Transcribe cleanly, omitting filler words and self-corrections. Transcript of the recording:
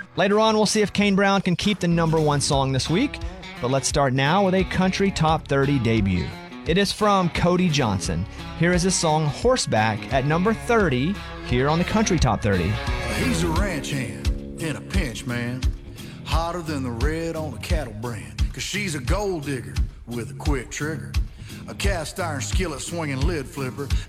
Later on, we'll see if Kane Brown can keep the #1 song this week, but let's start now with a country top 30 debut. It is from Cody Johnson. Here is his song Horseback at number 30 here on the Country Top 30. He's a ranch hand in a pinch, man, hotter than the red on a cattle brand, 'cause she's a gold digger with a quick trigger, a cast iron skillet swinging lid flipper